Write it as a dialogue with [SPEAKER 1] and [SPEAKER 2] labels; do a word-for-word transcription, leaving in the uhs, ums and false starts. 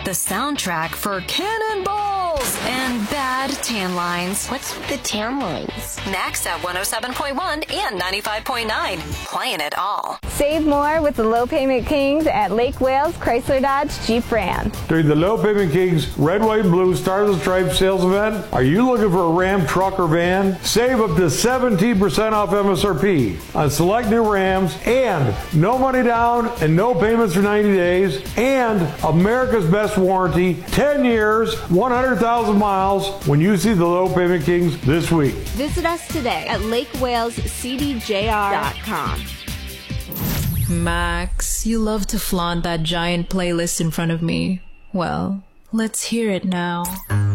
[SPEAKER 1] the soundtrack for cannonballs and bad tan lines.
[SPEAKER 2] What's with the tan lines?
[SPEAKER 1] Next at one oh seven point one and ninety-five point nine. Playing it all.
[SPEAKER 3] Save more with the Low Payment Kings at Lake Wales Chrysler Dodge Jeep Ram.
[SPEAKER 4] During the Low Payment Kings Red, White, and Blue Stars and Stripes sales event, are you looking for a Ram truck or van? Save up to seventeen percent off M S R P on select new Rams, and no money down and no payments for ninety days, and America's best warranty, ten years, one hundred thousand miles when you see the Low Payment Kings this week.
[SPEAKER 3] Visit us today at lake wales c d j r dot com.
[SPEAKER 5] Max, you love to flaunt that giant playlist in front of me. Well, let's hear it now.